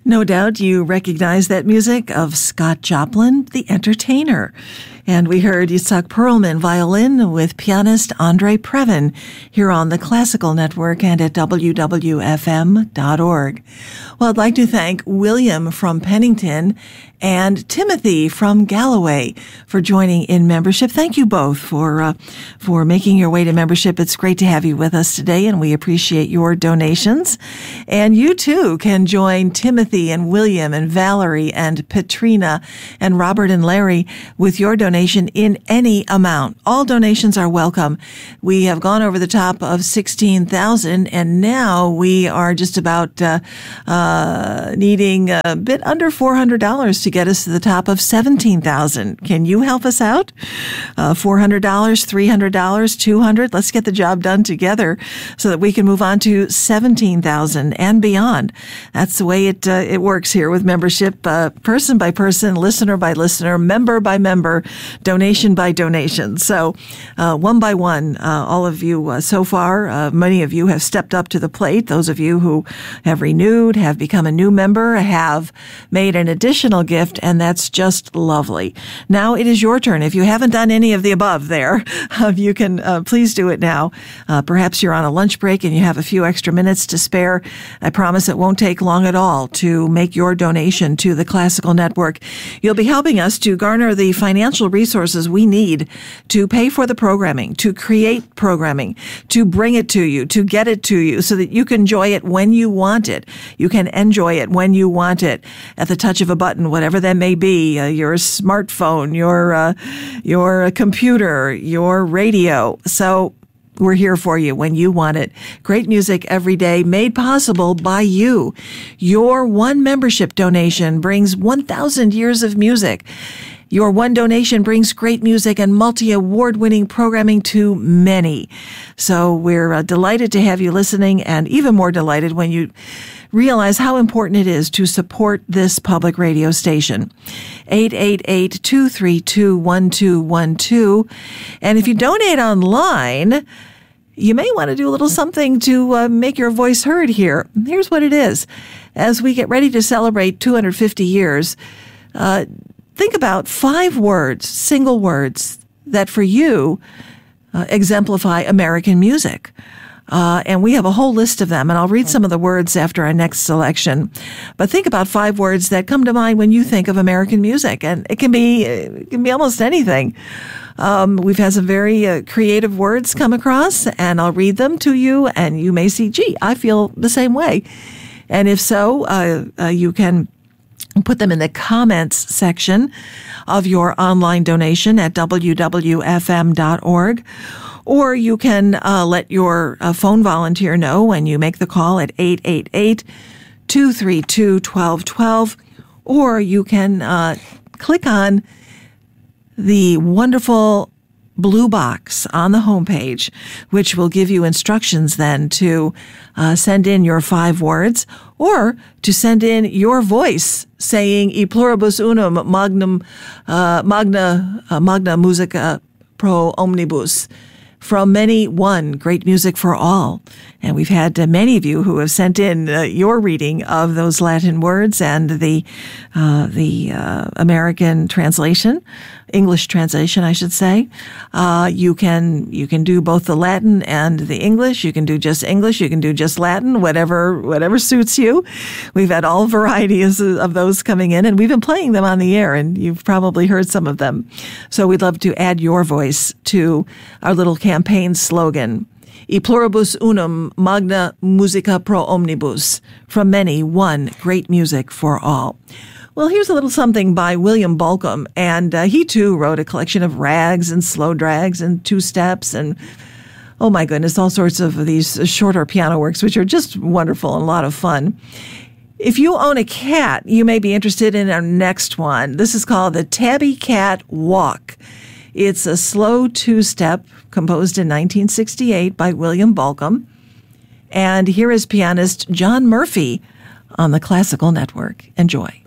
No doubt you recognize that music of Scott Joplin, the entertainer. And we heard Itzhak Perlman violin with pianist Andre Previn here on the Classical Network and at wwfm.org. Well, I'd like to thank William from Pennington and Timothy from Galloway for joining in membership. Thank you both for making your way to membership. It's great to have you with us today, and we appreciate your donations. And you too can join Timothy and William and Valerie and Petrina and Robert and Larry with your donation in any amount. All donations are welcome. We have gone over the top of $16,000, and now we are just about needing a bit under $400 to get us to the top of $17,000. Can you help us out? $400, $300, $200. Let's get the job done together so that we can move on to $17,000 and beyond. That's the way it works here with membership, person by person, listener by listener, member by member, donation by donation. So one by one, all of you so far, many of you have stepped up to the plate. Those of you who have renewed, have become a new member, have made an additional gift, and that's just lovely. Now it is your turn. If you haven't done any of the above there, you can please do it now. Perhaps you're on a lunch break and you have a few extra minutes to spare. I promise it won't take long at all to make your donation to the Classical Network. You'll be helping us to garner the financial resources we need to pay for the programming, to create programming, to bring it to you, to get it to you so that you can enjoy it when you want it. You can enjoy it when you want it at the touch of a button, whatever that may be, your smartphone, your computer, your radio. So we're here for you when you want it. Great music every day made possible by you. Your one membership donation brings 1,000 years of music. Your one donation brings great music and multi-award-winning programming to many. So we're delighted to have you listening, and even more delighted when you realize how important it is to support this public radio station. 888-232-1212. And if you donate online, you may want to do a little something to make your voice heard here. Here's what it is. As we get ready to celebrate 250 years, think about 5 words, single words, that for you exemplify American music. And we have a whole list of them, and I'll read some of the words after our next selection. But think about 5 words that come to mind when you think of American music, and it can be almost anything. We've had some very creative words come across, and I'll read them to you, and you may see, gee, I feel the same way. And if so, you can put them in the comments section of your online donation at wwfm.org. Or you can let your phone volunteer know when you make the call at 888-232-1212. Or you can click on the wonderful blue box on the homepage, which will give you instructions then to send in your 5 words, or to send in your voice saying E pluribus unum magna musica pro omnibus. From many, one, great music for all. And we've had many of you who have sent in your reading of those Latin words and the American translation, English translation, I should say. You can do both the Latin and the English. You can do just English. You can do just Latin, whatever suits you. We've had all varieties of those coming in, and we've been playing them on the air, and you've probably heard some of them. So we'd love to add your voice to our little campaign slogan. E pluribus unum magna musica pro omnibus. From many, one, great music for all. Well, here's a little something by William Bolcom, and he too wrote a collection of rags and slow drags and two-steps and, oh my goodness, all sorts of these shorter piano works, which are just wonderful and a lot of fun. If you own a cat, you may be interested in our next one. This is called the Tabby Cat Walk. It's a slow two-step composed in 1968 by William Bolcom. And here is pianist John Murphy on the Classical Network. Enjoy.